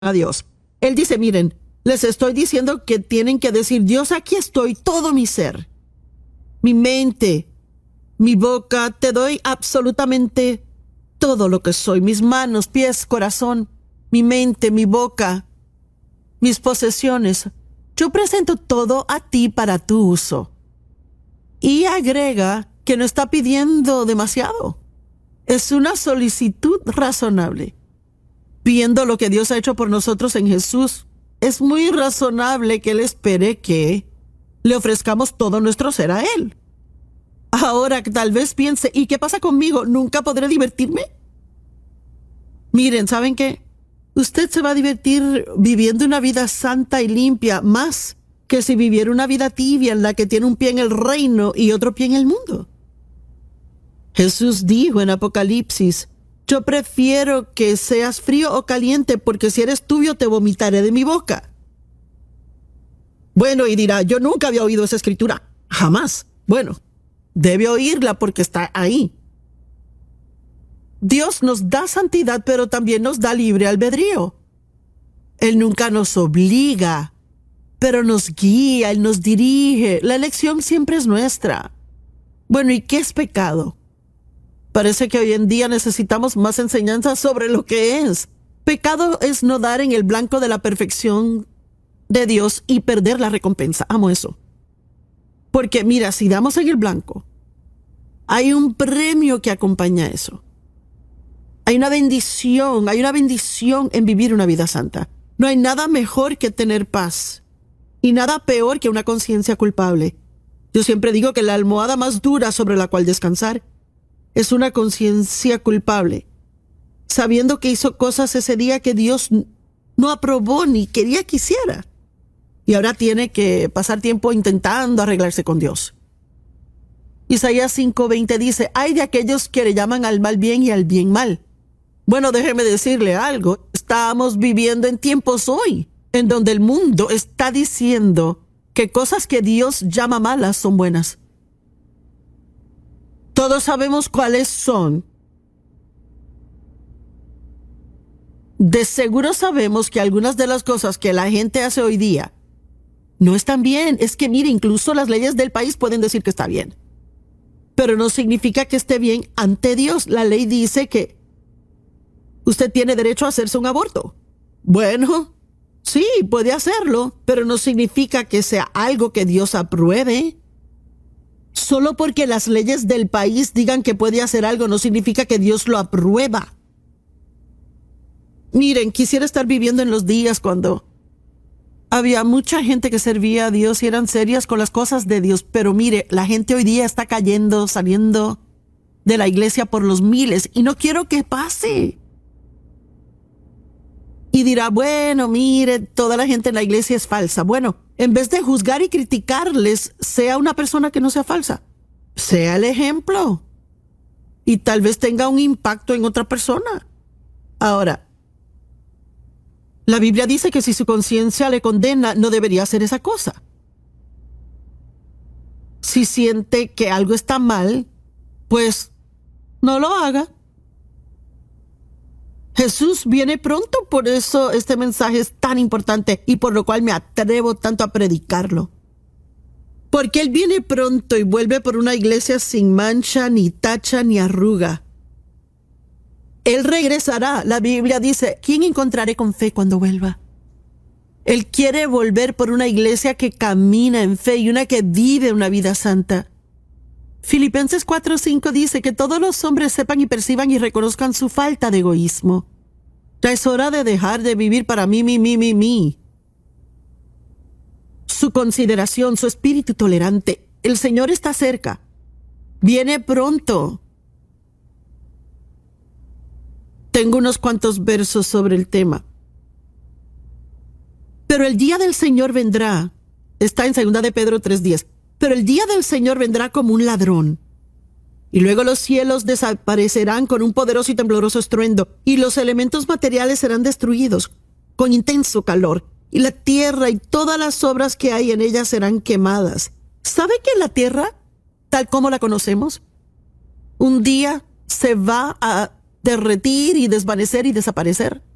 a Dios. Él dice, miren, les estoy diciendo que tienen que decir, Dios, aquí estoy, todo mi ser, mi mente, mi boca, te doy absolutamente todo lo que soy, mis manos, pies, corazón, mi mente, mi boca, mis posesiones. Yo presento todo a ti para tu uso. Y agrega que no está pidiendo demasiado. Es una solicitud razonable. Viendo lo que Dios ha hecho por nosotros en Jesús, es muy razonable que Él espere que le ofrezcamos todo nuestro ser a Él. Ahora tal vez piense, ¿y qué pasa conmigo? ¿Nunca podré divertirme? Miren, ¿saben qué? Usted se va a divertir viviendo una vida santa y limpia más que si viviera una vida tibia en la que tiene un pie en el reino y otro pie en el mundo. Jesús dijo en Apocalipsis, yo prefiero que seas frío o caliente, porque si eres tibio te vomitaré de mi boca. Bueno, y dirá, yo nunca había oído esa escritura. Jamás. Bueno, debe oírla porque está ahí. Dios nos da santidad, pero también nos da libre albedrío. Él nunca nos obliga, pero nos guía, Él nos dirige. La elección siempre es nuestra. Bueno, ¿y qué es pecado? Parece que hoy en día necesitamos más enseñanza sobre lo que es. Pecado es no dar en el blanco de la perfección de Dios y perder la recompensa. Amo eso. Porque mira, si damos en el blanco, hay un premio que acompaña eso. Hay una bendición en vivir una vida santa. No hay nada mejor que tener paz y nada peor que una conciencia culpable. Yo siempre digo que la almohada más dura sobre la cual descansar es una conciencia culpable, sabiendo que hizo cosas ese día que Dios no aprobó ni quería que hiciera. Y ahora tiene que pasar tiempo intentando arreglarse con Dios. Isaías 5:20 dice, ay de aquellos que le llaman al mal bien y al bien mal. Bueno, déjeme decirle algo. Estamos viviendo en tiempos hoy en donde el mundo está diciendo que cosas que Dios llama malas son buenas. Todos sabemos cuáles son. De seguro sabemos que algunas de las cosas que la gente hace hoy día no están bien. Es que mire, incluso las leyes del país pueden decir que está bien. Pero no significa que esté bien ante Dios. La ley dice que usted tiene derecho a hacerse un aborto. Bueno, sí, puede hacerlo, pero no significa que sea algo que Dios apruebe. Solo porque las leyes del país digan que puede hacer algo, no significa que Dios lo aprueba. Miren, quisiera estar viviendo en los días cuando había mucha gente que servía a Dios y eran serias con las cosas de Dios. Pero mire, la gente hoy día está cayendo, saliendo de la iglesia por los miles y no quiero que pase. Y dirá, bueno, mire, toda la gente en la iglesia es falsa. Bueno, en vez de juzgar y criticarles, sea una persona que no sea falsa. Sea el ejemplo. Y tal vez tenga un impacto en otra persona. Ahora, la Biblia dice que si su conciencia le condena, no debería hacer esa cosa. Si siente que algo está mal, pues no lo haga. Jesús viene pronto, por eso este mensaje es tan importante y por lo cual me atrevo tanto a predicarlo. Porque Él viene pronto y vuelve por una iglesia sin mancha, ni tacha, ni arruga. Él regresará. La Biblia dice, ¿quién encontraré con fe cuando vuelva? Él quiere volver por una iglesia que camina en fe y una que vive una vida santa. Filipenses 4:5 dice que todos los hombres sepan y perciban y reconozcan su falta de egoísmo. Ya es hora de dejar de vivir para mí. Su consideración, su espíritu tolerante. El Señor está cerca. Viene pronto. Tengo unos cuantos versos sobre el tema. Pero el día del Señor vendrá. Está en 2 de Pedro 3:10. Pero el día del Señor vendrá como un ladrón. Y luego los cielos desaparecerán con un poderoso y tembloroso estruendo, y los elementos materiales serán destruidos con intenso calor, y la tierra y todas las obras que hay en ella serán quemadas. ¿Sabe que la tierra, tal como la conocemos, un día se va a derretir y desvanecer y desaparecer?